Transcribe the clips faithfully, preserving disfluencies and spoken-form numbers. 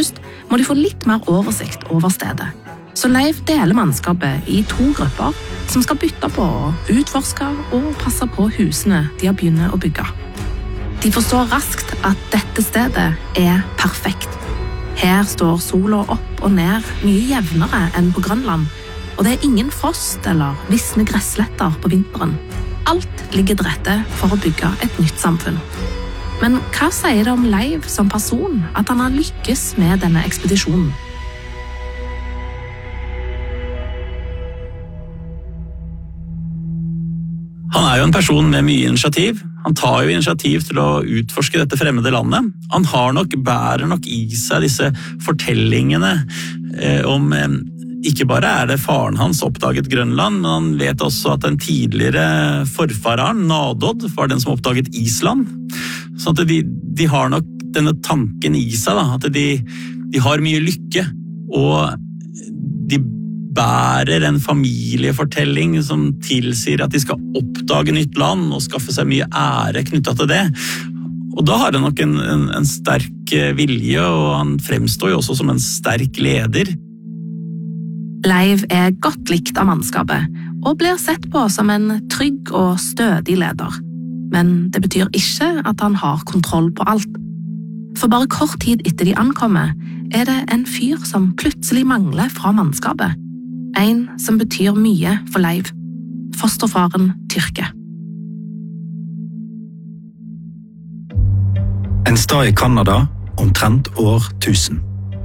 Først må de få litt mer oversikt over stedet. Så Leiv deler mannskapet i to grupper som skal bytte på å utforske og passe på husene de har begynt å bygge. De forstår raskt at dette stedet er perfekt. Her står sola opp og ned mye jevnere enn på Grønland, og det er ingen frost eller visne gressletter på vinteren. Alt ligger til rette for å bygge et nytt samfunn. Men hva sier det om Leiv som person at han har lykkes med denne ekspedisjonen? Han er jo en person med mye initiativ. Han tar jo initiativ til å utforske dette fremmede landet. Han har nok, bærer nok i seg disse fortellingene eh, om eh, ikke bare er det faren hans oppdaget Grønland, men han vet også at den tidligere forfaren, Nadod, var den som oppdaget Island. Så at de, de har nok denne tanken i seg, da, at de, de har mye lykke, og de bærer en familiefortelling som tilsier at de skal oppdage nytt land og skaffe seg mye ære knyttet til det. Og da har han nok en, en, en sterk vilje, og han fremstår jo også som en sterk leder. Leiv er godt likt av mannskapet, og blir sett på som en trygg og stødig leder. Men det betyr ikke at han har kontroll på alt. For bare kort tid etter de ankommer, er det en fyr som plutselig mangler fra mannskapet. En som betyr mye for Leiv. Fosterfaren Tyrke. En stad i Kanada, omtrent år tusen.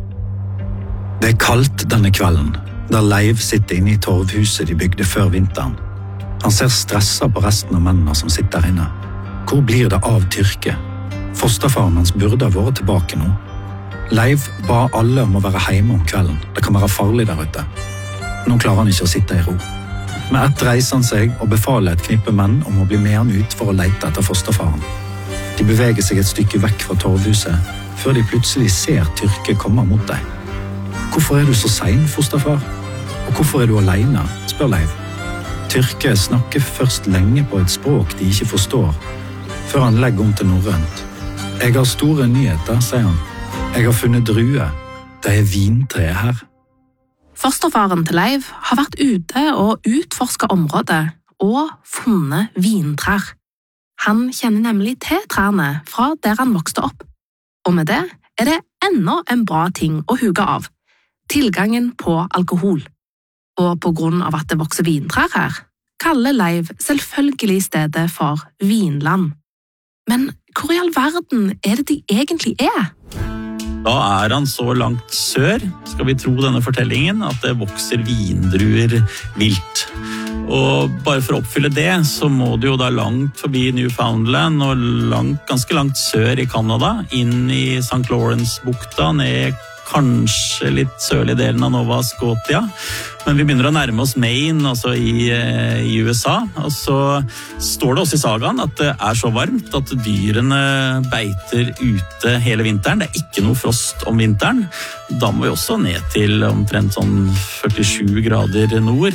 Det er kaldt denne kvelden, der Leiv sitter inne i torvhuset de bygde før vinteren. Han ser stresset på resten av mennene som sitter der inne. Hvor blir det av Tyrke? Fosterfaren hans burde ha vært tilbake nå. Leiv ba alle om å være hjemme om kvelden. Det kan være farlig der ute. Nå klarer han ikke å sitte i ro. Med ett reiser han seg og befaler et knippe menn om å bli med han ut for å lete etter fosterfaren. De beveger seg et stykke vekk fra torvhuset, før de plutselig ser Tyrke komme mot deg. Hvorfor er du så sein, fosterfar? Og hvorfor er du alene, spør Leiv. Tyrke snakker først lenge på et språk de ikke forstår, før han legger om til norrønt. Jeg har store nyheter, sier han. Jeg har funnet druer. Det er vintre her. Fosterfaren til Leiv har vært ute og utforsket området og funnet vintrær. Han kjenner nemlig til trærne fra der han vokste opp. Og med det er det enda en bra ting å huge av. Tilgangen på alkohol. Og på grunn av at det vokser vintrær her, kaller Leiv selvfølgelig stedet for Vinland. Men hvor i all verden er det de egentlig er? Da er han så langt sør, skal vi tro denne fortellingen, at det vokser vindruer vilt. Og bare for å oppfylle det, så må du jo da langt forbi Newfoundland og langt, ganske langt sør i Kanada, inn i Saint Lawrence-bukta, ned kanskje litt sørlig delen av Nova Scotia. Men vi begynner å nærme oss Maine, altså i, i U S A. Og så står det også i sagaen at det er så varmt at dyrene beiter ute hele vinteren. Det er ikke noe frost om vinteren. Da må vi også ned til omtrent sånn førtisju grader nord.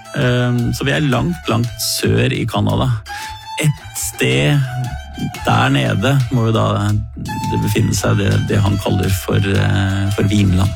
Så vi er langt, langt sør i Kanada. Et sted der nede må jo da det befinne seg det, det han kaller for, for Vinland.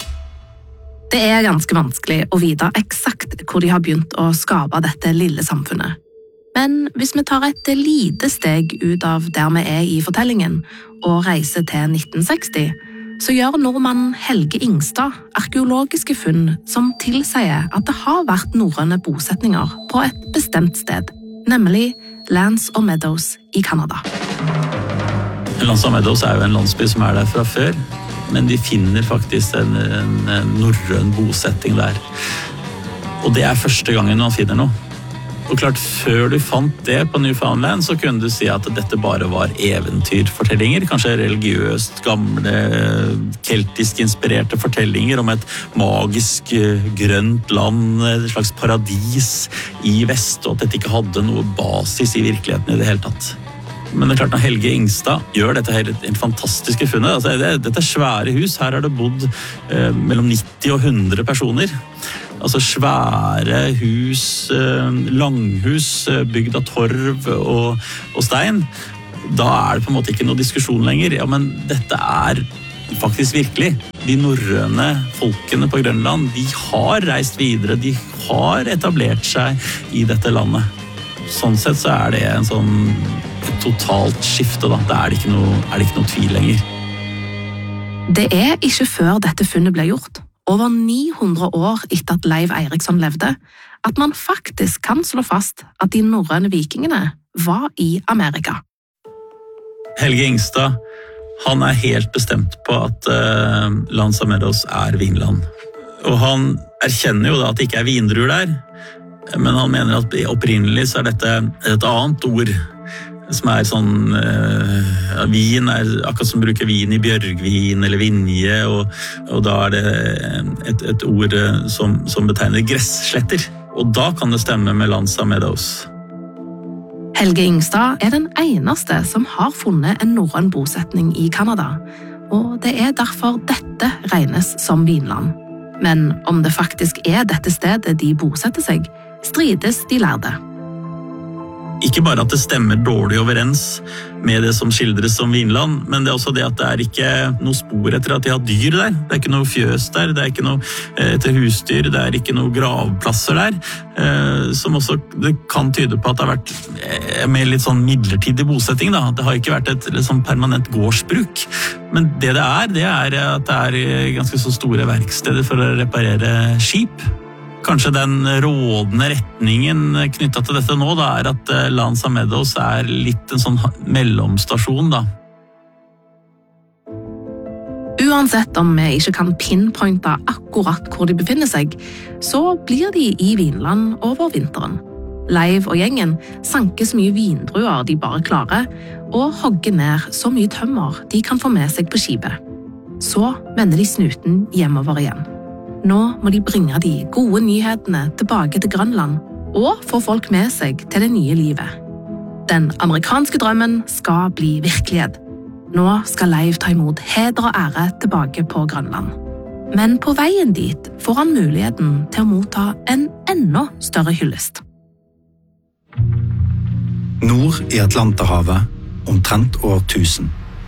Det er ganske vanskelig å vite eksakt hvor de har begynt å skape dette lille samfunnet. Men hvis vi tar et lite steg ut av der vi er i fortellingen og reiser til nitten seksti, så gjør nordmann Helge Ingstad arkeologiske funn som tilsier at det har vært norrøne bosetninger på et bestemt sted, nemlig Lands og Meadows i Kanada. Lands og Meadows er jo en landsby som er der fra før, men de finner faktisk en, en, en norrøn bosetting der. Og det er første gangen man finner noe. Og klart, før du fant det på Newfoundland, så kunne du si at dette bare var eventyrfortellinger, kanskje religiøst gamle, keltisk inspirerte fortellinger om et magisk grønt land, et slags paradis i vest, og at dette ikke hadde noe basis i virkeligheten i det hele tatt. Men det er klart, når Helge Ingstad gjør dette helt, helt fantastiske funnet, altså det, dette er svære hus, her har det bodd eh, mellom nitti og hundre personer. Altså svære hus, eh, langhus, eh, bygd av torv og, og stein. Da er det på en måte ikke noe diskusjon lenger. Ja, men dette er faktisk virkelig. De norrøne folkene på Grønland, de har reist videre, de har etablert seg i dette landet. Sånn sett så er det en sånn et totalt skifte, da. Det er det ikke noe, er det ikke noe tvil lenger. Det er ikke før dette funnet ble gjort, over ni hundre år etter at Leiv Eiriksson levde, at man faktisk kan slå fast at de norrøne vikingene var i Amerika. Helge Ingstad, han er helt bestemt på at uh, Lanza Meadows er vinland. Og han erkjenner jo da at det ikke er vindruer der, men han mener at opprinnelig så er dette et annet ord, som er sånn, uh, vin er akkurat som bruker vin i bjørgvin eller vinje, og, og da er det et, et ord som, som betegner gressletter. Og da kan det stemme med Lanza Meadows. Helge Ingstad er den eneste som har funnet en norrøn bosetning i Kanada, og det er derfor dette regnes som vinland. Men om det faktisk er dette stedet de bosetter seg, strides de lærde. Ikke bare at det stemmer dårlig overens med det som skildres som vinland, men det er også det at det er ikke noe spor etter at de har dyr der. Det er ikke noe fjøs der, det er ikke noe etter husdyr, det er ikke noe gravplasser der, som også det kan tyde på at det har vært med litt sånn midlertidig bosetting. Da. Det har ikke vært et sånn permanent gårdsbruk, men det det er, det er at det er ganske så store verksteder for å reparere skip. Kanskje den rådende retningen knyttet til dette nå da, er at Lanza Meadows er litt en sånn mellomstasjon. Da. Uansett om vi ikke kan pinpointe akkurat hvor de befinner seg, så blir de i Vinland over vinteren. Leiv og gjengen sanker så mye vindruer de bare klarer, og hogger ned så mye tømmer de kan få med seg på skipet. Så vender de snuten hjemover igjen. Nå må de bringe de gode nyhetene tilbake til Grønland og få folk med seg til det nye livet. Den amerikanske drømmen skal bli virkelighet. Nå skal Leiv ta imot heder og ære tilbake på Grønland. Men på veien dit får han muligheten til å motta en enda større hyllest. Nord i Atlanterhavet, omtrent år tusen.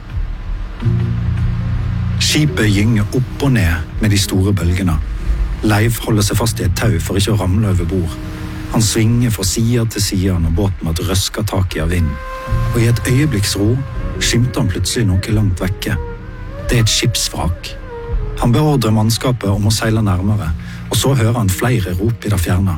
Skipet gynger opp og ned med de store bølgene. Leiv holder seg fast i et tau for ikke å ramle over bord. Han svinger fra side til side når båten måtte røske tak i av vind. Og i et øyeblikks ro skimter han plutselig noe langt vekke. Det er et skipsvrak. Han beordrer mannskapet om å seile nærmere, og så hører han flere rop i det fjerne.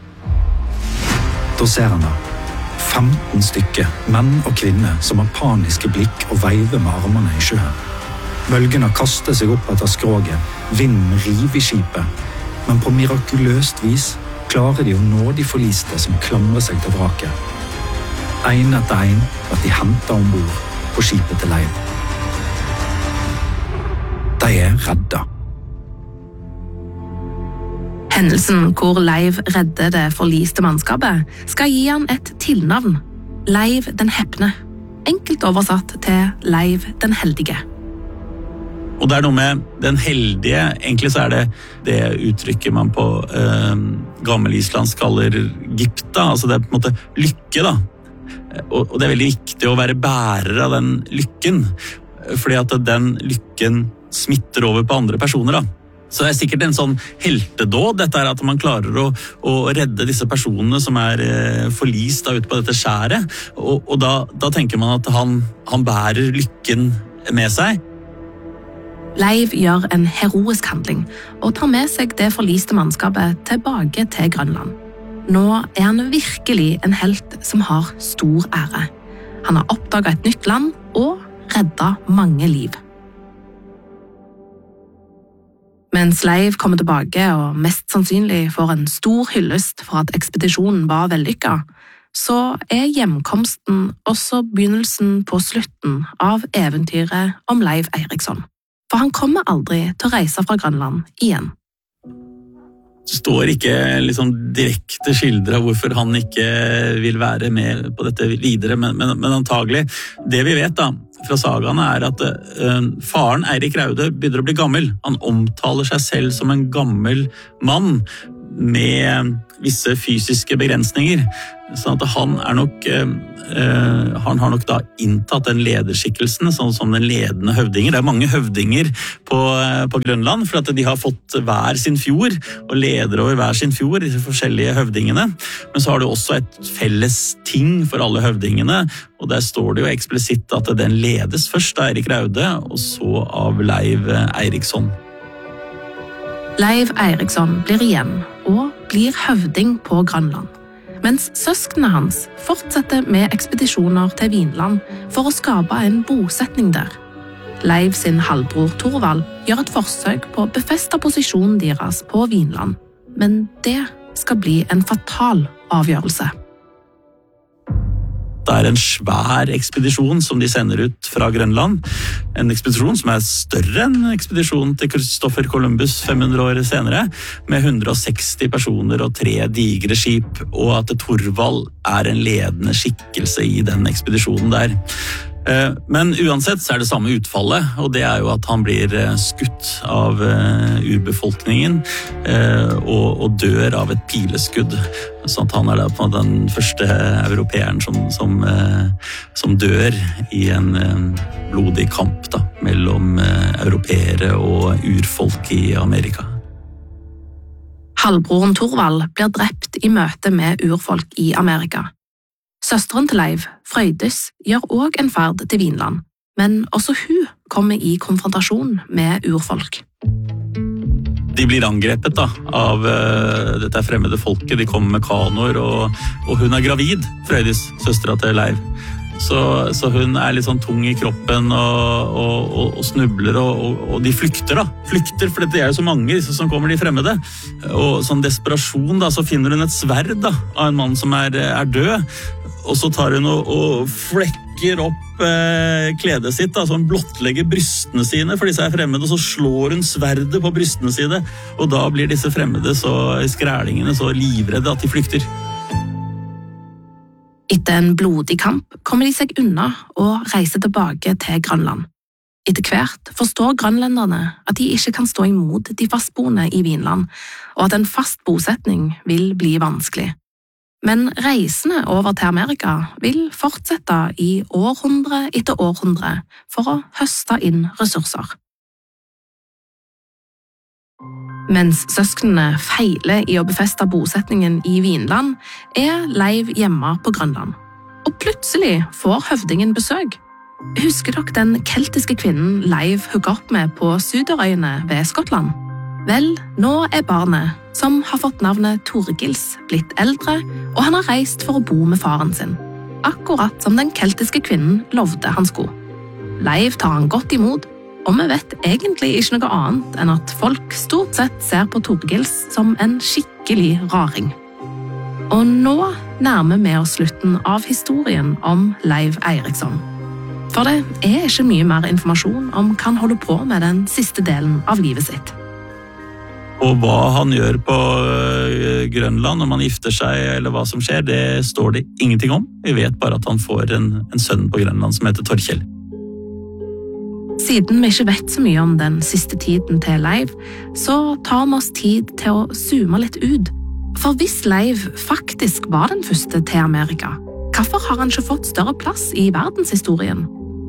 Da ser han det. femten stykker, menn og kvinner, som har paniske blikk og veiver med armene i sjøen. Bølgene kaster seg opp etter skroget, vinden river i skipet, men på mirakuløst vis klarer de å nå de forliste som klamrer seg til vraket. En etter en at de henter ombord på skipet til Leiv. De er redda. Hendelsen hvor Leiv redder det forliste mannskapet skal gi han et tilnavn, Leiv den Hepne, enkelt oversatt til Leiv den Heldige. Og det er noe med den heldige, egentlig så er det det uttrykket man på eh, gammel-islandsk kaller gipta, altså det er på en måte lykke da. Og, og det er veldig viktig å være bærer av den lykken, fordi at den lykken smitter over på andre personer da. Så det er sikkert en sånn heltedåd, dette er at man klarer å, å redde disse personene som er eh, forlist da, ute på dette skjæret, og, og da, da tenker man at han, han bærer lykken med seg. Leiv gjør en heroisk handling og tar med seg det forliste mannskapet tilbake til Grønland. Nå er han virkelig en helt som har stor ære. Han har oppdaget et nytt land og reddet mange liv. Mens Leiv kommer tilbake og mest sannsynlig får en stor hyllest for at ekspedisjonen var vellykket, så er hjemkomsten også begynnelsen på slutten av eventyret om Leiv Eiriksson. For han kommer aldri til å reise fra Grønland igjen. Det står ikke liksom direkte skildret hvorfor han ikke vil være med på dette videre, men, men, men antagelig, det vi vet da, fra sagaene er at uh, faren Eirik Raude begynner å bli gammel. Han omtaler seg selv som en gammel mann med visse fysiske begrensninger. Sånn at han er nok, eh, han har nok da inntatt den lederskikkelsen, sånn som den ledende høvdinger. Det er mange høvdinger på, på Grønland, for at de har fått hver sin fjord, og leder over hver sin fjord, disse forskjellige høvdingene. Men så har du også et felles ting for alle høvdingene, og der står det jo eksplisitt at den ledes først av Eirik Raude, og så av Leiv Eiriksson. Leiv Eiriksson blir igjen, og blir høvding på Grønland. Mens søskene hans fortsetter med ekspedisjoner til Vinland for å skape en bosetning der. Leiv sin halvbror Torvald gjør et forsøk på å befeste posisjonen deres på Vinland, men det skal bli en fatal avgjørelse. Det er en svær ekspedisjon som de sender ut fra Grønland. En ekspedisjon som er større enn ekspedisjonen til Christopher Columbus fem hundre år senere, med hundre og seksti personer og tre digre skip, og at Torvald er en ledende skikkelse i den ekspedisjonen der. Men uansett så er det samme utfallet, og det er jo at han blir skutt av urbefolkningen og dør av et pileskudd. Sånn at han er da på den første europeeren som, som, som dør i en blodig kamp da, mellom europeere og urfolk i Amerika. Halvbroren Torvald blir drept i møte med urfolk i Amerika. Søsteren til Leiv, Frøydis, gjør også en ferd til Vinland, men også hun kommer i konfrontasjon med urfolk. De blir angrepet da, av uh, dette fremmede folket. De kommer med kanoer, og, og hun er gravid, Frøydis, søstera til Leiv. Så, så hun er litt sånn tung i kroppen og, og, og, og snubler, og, og, og de flykter da. Flykter, for det er jo så mange disse som kommer, de fremmede. Og sånn desperasjon da, så finner hun et sverd da, av en mann som er, er død. Og så tar hun og, og flekker opp eh, kledet sitt, da, så hun blottlegger brystene sine for disse er fremmede, og så slår hun sverdet på brystene sine, og da blir disse fremmede, så skrælingene, så livredde at de flykter. Etter en blodig kamp kommer de seg unna og reiser tilbake til Grønland. Etter hvert forstår grønlenderne at de ikke kan stå imot de fastboende i Vinland, og at en fast bosetning vil bli vanskelig. Men reisene over til Amerika vil fortsette i århundre etter århundre for å høste inn ressurser. Mens søsknene feiler i å befeste bosetningen i Vinland, er Leiv hjemme på Grønland. Og plutselig får høvdingen besøk. Husker dere den keltiske kvinnen Leiv hooket opp med på Suderøyene ved Skottland? Vel, nå er barnet, som har fått navnet Torgils, blitt eldre, og han har reist for å bo med faren sin, akkurat som den keltiske kvinnen lovde han skulle. Leiv tar han godt imot, og vi vet egentlig ikke noe annet enn at folk stort sett ser på Torgils som en skikkelig raring. Og nå nærmer vi oss slutten av historien om Leiv Eiriksson. For det er ikke mye mer informasjon om hva han holder på med den siste delen av livet sitt. Og hva han gjør på Grønland når man gifter seg, eller hva som skjer, det står det ingenting om. Vi vet bare at han får en, en sønn på Grønland som heter Torkjell. Siden vi ikke vet så mye om den siste tiden til Leiv, så tar vi oss tid til å zoome litt ut. For hvis Leiv faktisk var den første til Amerika, hvorfor har han ikke fått større plass i verdenshistorien?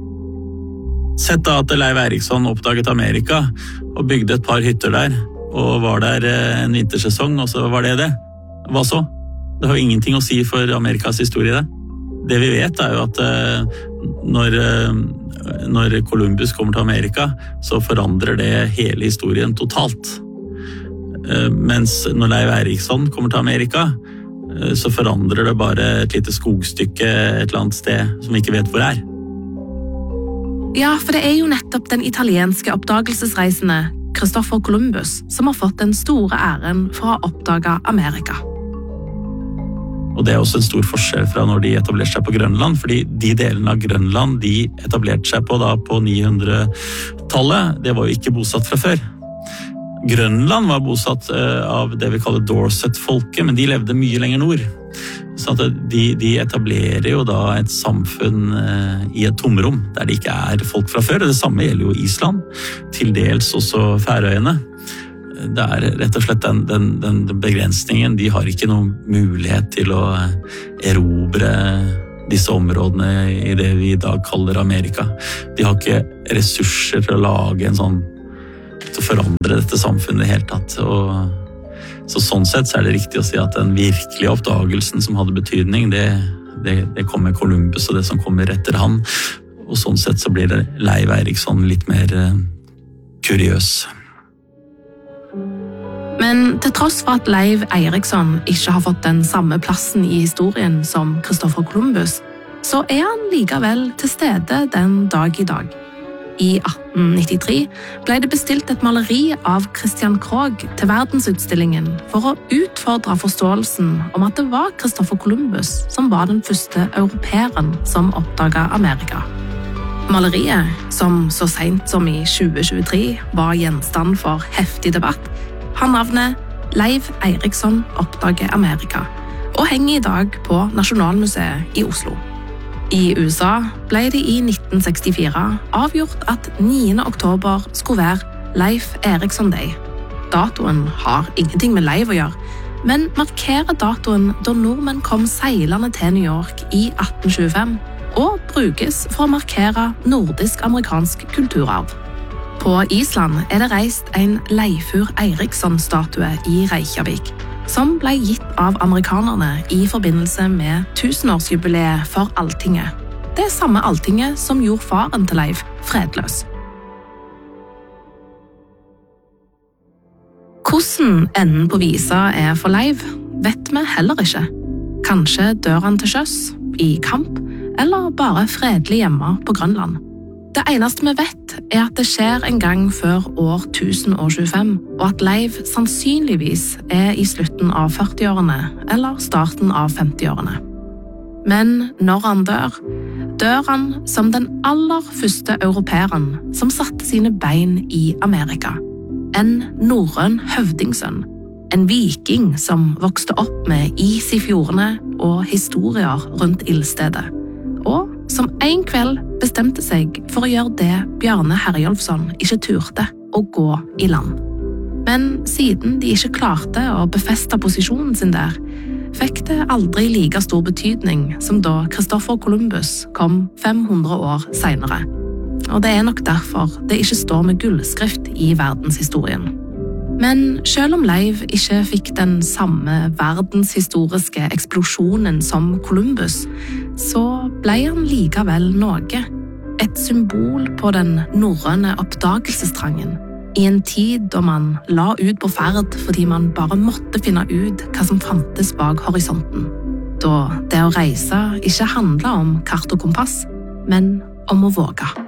Sett da at Leiv Eiriksson oppdaget Amerika og bygde et par hytter der, og var der en vintersesong, og så var det det. Hva så? Det har ingenting å si for Amerikas historie det. Det vi vet er jo at når, når Columbus kommer til Amerika, så forandrer det hele historien totalt. Mens når Leiv Eiriksson kommer til Amerika, så forandrer det bare et lite skogstykke et eller annet sted som vi ikke vet hvor er. Ja, for det er jo nettopp den italienske oppdagelsesreisende Christopher Columbus som har fått den store æren for å oppdage Amerika. Og det er også en stor forskjell fra når de etablerte seg på Grønland, fordi de delene av Grønland de etablerte seg på da på ni hundre-tallet, det var jo ikke bosatt fra før. Grønland var bosatt av det vi kaller Dorset-folket, men de levde mye lenger nord. Så at de, de etablerer jo da et samfunn i et tomrom, der det ikke er folk fra før. Det samme gjelder jo Island, til dels også Færøyene. det er rett og slett den, den, den begrensningen. De har ikke noen mulighet til å erobre disse områdene i det vi i dag kaller Amerika. De har ikke ressurser til å lage en sånn, til å forandre dette samfunnet i hele tatt. Og så sånn sett så er det riktig å si at den virkelige oppdagelsen som hadde betydning, det, det, det kom med Columbus og det som kommer etter han. Og sånn sett så blir det Leiv Eiriksson litt mer kuriøs. Men til tross for at Leiv Eiriksson ikke har fått den samme plassen i historien som Christopher Columbus, så er han likevel til stede den dag i dag. I atten nittitre ble det bestilt et maleri av Christian Krogh til verdensutstillingen for å utfordre forståelsen om at det var Christopher Columbus som var den første europeeren som oppdaget Amerika. Maleriet, som så sent som i tjue tjuetre var gjenstand for heftig debatt, har navnet Leiv Eiriksson oppdager Amerika og henger i dag på Nasjonalmuseet i Oslo. I U S A ble det i nitten sekstifire avgjort at niende oktober skulle være Leif Eriksson Day. Datoen har ingenting med Leiv å gjøre, men markerer datoen da nordmenn kom seilende til New York i atten tjuefem og brukes for å markere nordisk-amerikansk kulturarv. På Island er det reist en Leifur Eiriksson-statue i Reykjavik, som ble gitt av amerikanerne i forbindelse med tusenårsjubileet for Alltinget. Det er samme Alltinget som gjorde faren til Leiv fredløs. Hvordan enden på visa er for Leiv, vet vi heller ikke. Kanskje dør han til sjøs, i kamp, eller bare fredelig hjemme på Grønland. Det eneste vi vet er at det skjer en gang før år tusen og tjuefem, og at Leiv sannsynligvis er i slutten av førtiårene eller starten av femtiårene. Men når han dør, dør han som den aller første europeeren som satte sine bein i Amerika. En norrøn høvdingsønn, en viking som vokste opp med is i fjordene og historier rundt ildstedet, og som en kveld bestemte seg for å gjøre det Bjarne Herjolfsson ikke turte, å gå i land. Men siden de ikke klarte å befeste posisjonen sin der, fikk det aldri like stor betydning som da Christopher Columbus kom fem hundre år senere. Og det er nok derfor det ikke står med gullskrift i verdenshistorien. Men selv om Leiv ikke fikk den samme verdenshistoriske eksplosjonen som Columbus, så ble han likevel noe. Et symbol på den norrøne oppdagelsestrangen. I en tid da man la ut på ferd fordi man bare måtte finne ut hva som fantes bak horisonten. Da det å reise ikke handlet om kart og kompass, men om å våge.